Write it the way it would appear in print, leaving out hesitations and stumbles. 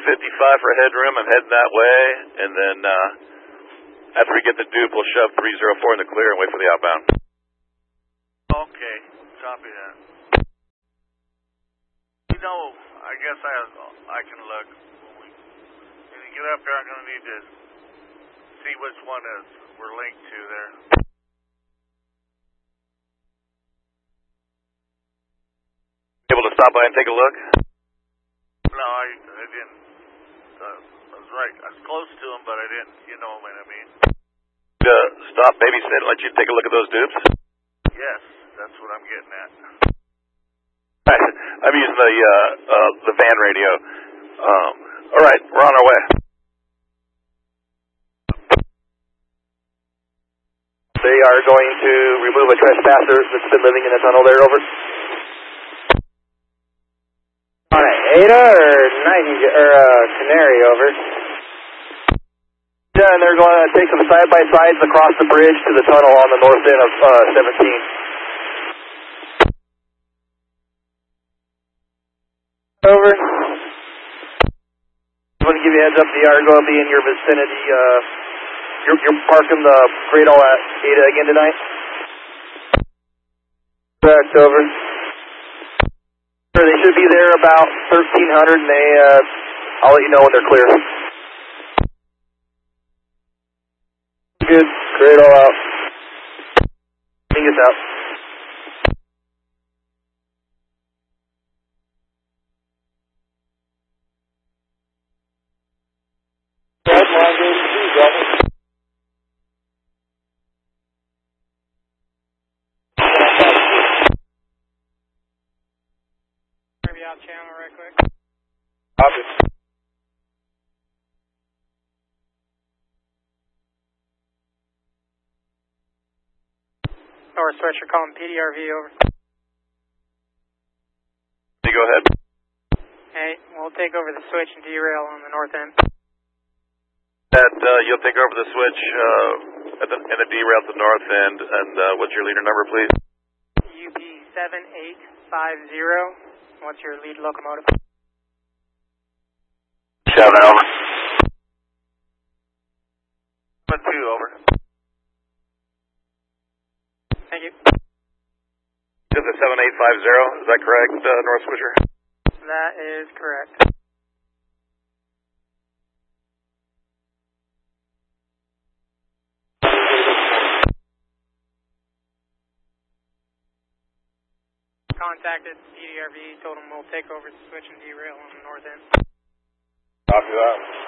255 for headroom. I'm heading that way, and then after we get the dupe, we'll shove 304 in the clear and wait for the outbound. Okay, copy that. You know, I guess I can look. When you get up there, I'm going to need to see which one we're linked to there. Able to stop by and take a look? No, I didn't. I was right. I was close to him, but I didn't. You know what I mean? Stop, babysit, and let you take a look at those dupes? Yes, that's what I'm getting at. I'm using the van radio. All right, we're on our way. They are going to remove a trespasser that's been living in the tunnel there, over. On a Ada or Canary, over. Yeah, and they're going to take some side-by-sides across the bridge to the tunnel on the north end of 17. Over. I want to give you a heads up, the Argo will be in your vicinity. You're parking the Great All at Ada again tonight? Correct, over. They should be there about 1300, and I'll let you know when they're clear. Good. Great All out. Mingus out. Out channel right quick. Copy. North Switcher calling PDRV, over. You go ahead. Hey, we'll take over the switch and derail on the north end. You'll take over the switch in the derail at the north end, and what's your leader number, please? UP7850. What's your lead locomotive? 7, over. 7-2, over. Thank you. This is 7850, is that correct, North Switcher? That is correct. Contacted PDRV, told him we'll take over the switch and derail on the north end. Copy that.